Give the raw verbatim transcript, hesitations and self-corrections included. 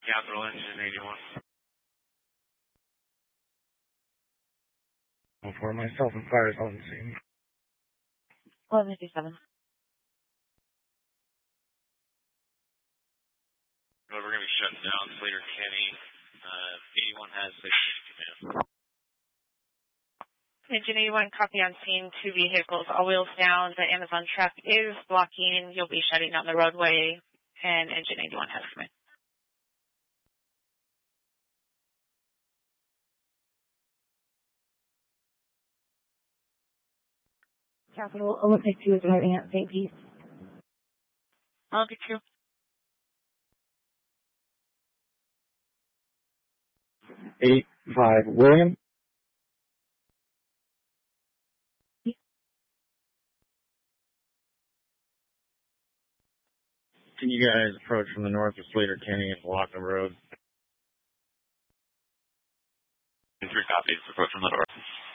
Capital Engine eighty-one. For myself and fires on the scene. eleven fifty-seven. Well, we're going to be shutting down Slater Kenny. Uh, eighty-one has safety command. Engine eighty-one, copy on scene, two vehicles, all wheels down. The Amazon truck is blocking. You'll be shutting down the roadway, and Engine eighty-one has come in. Capital Olympic two is arriving at Saint Pete. Olympic two. eight five William. Can you guys approach from the north of Slater Kenny and block the road? Three copies, approach from the north.